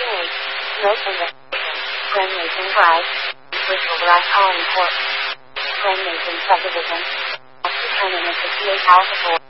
8. Note investigation. Glen Mason Drive. Bristol Glass Holland Court. Glen Mason Subdivision. 268 Alpha 4.